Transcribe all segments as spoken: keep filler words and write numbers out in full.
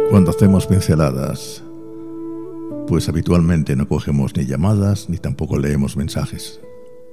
Cuando hacemos pinceladas, pues habitualmente no cogemos ni llamadas ni tampoco leemos mensajes.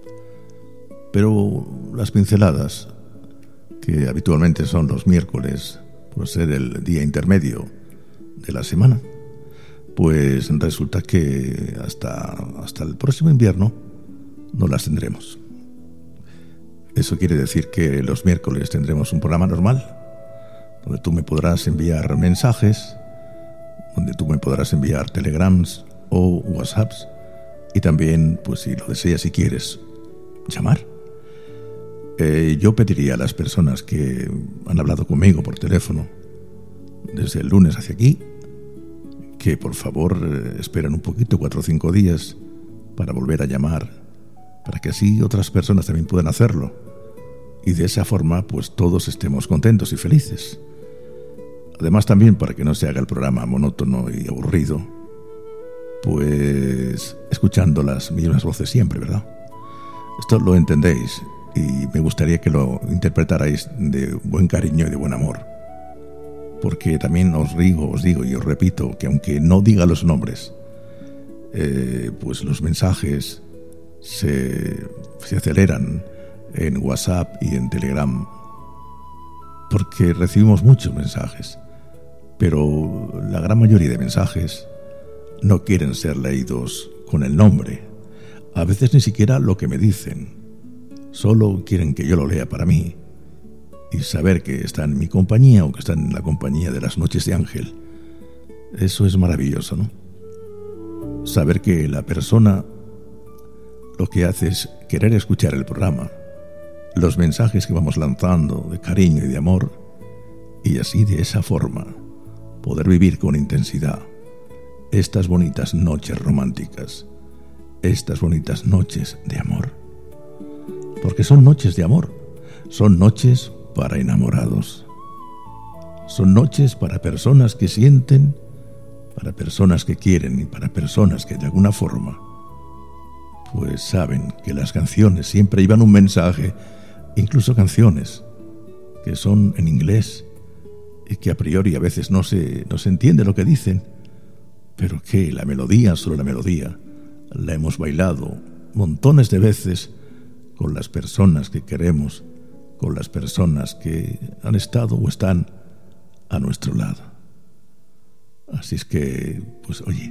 Pero las pinceladas, que habitualmente son los miércoles, por ser el día intermedio de la semana, pues resulta que hasta, hasta el próximo invierno no las tendremos. Eso quiere decir que los miércoles tendremos un programa normal, donde tú me podrás enviar mensajes, donde tú me podrás enviar telegrams o whatsapps, y también, pues si lo deseas y quieres, llamar. Eh, yo pediría a las personas que han hablado conmigo por teléfono desde el lunes hacia aquí, que por favor eh, esperen un poquito, cuatro o cinco días, para volver a llamar, para que así otras personas también puedan hacerlo, y de esa forma pues todos estemos contentos y felices. Además también para que no se haga el programa monótono y aburrido, pues escuchando las mismas voces siempre, ¿verdad? Esto lo entendéis y me gustaría que lo interpretarais de buen cariño y de buen amor, porque también os digo, os digo y os repito que aunque no diga los nombres, eh, pues los mensajes se, se aceleran en WhatsApp y en Telegram, porque recibimos muchos mensajes, pero la gran mayoría de mensajes no quieren ser leídos con el nombre, a veces ni siquiera lo que me dicen, solo quieren que yo lo lea para mí y saber que están en mi compañía o que están en la compañía de las noches de Ángel. Eso es maravilloso, ¿no? Saber que la persona lo que hace es querer escuchar el programa, los mensajes que vamos lanzando de cariño y de amor, y así de esa forma poder vivir con intensidad estas bonitas noches románticas, estas bonitas noches de amor. Porque son noches de amor, son noches para enamorados, son noches para personas que sienten, para personas que quieren y para personas que de alguna forma pues saben que las canciones siempre llevan un mensaje, incluso canciones que son en inglés y que a priori a veces no se, no se entiende lo que dicen, pero que la melodía, solo la melodía, la hemos bailado montones de veces con las personas que queremos, con las personas que han estado o están a nuestro lado. Así es que, pues oye,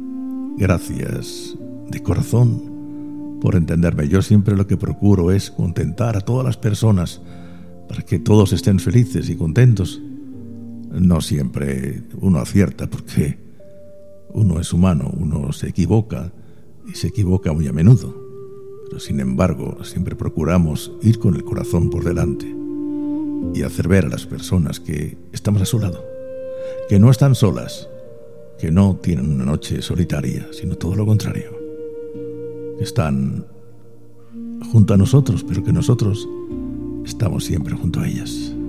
gracias de corazón por entenderme. Yo siempre lo que procuro es contentar a todas las personas para que todos estén felices y contentos. No siempre uno acierta porque uno es humano, uno se equivoca y se equivoca muy a menudo. Pero sin embargo, siempre procuramos ir con el corazón por delante y hacer ver a las personas que estamos a su lado, que no están solas, que no tienen una noche solitaria, sino todo lo contrario, que están junto a nosotros, pero que nosotros estamos siempre junto a ellas.